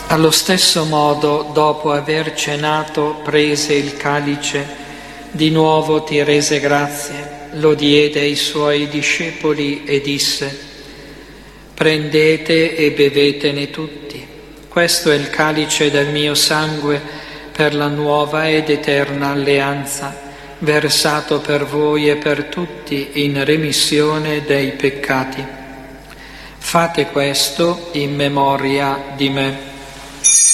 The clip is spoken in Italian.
Allo stesso modo, dopo aver cenato, prese il calice, di nuovo ti rese grazie, lo diede ai suoi discepoli e disse: prendete e bevetene tutti. Questo è il calice del mio sangue per la nuova ed eterna alleanza, versato per voi e per tutti in remissione dei peccati. Fate questo in memoria di me.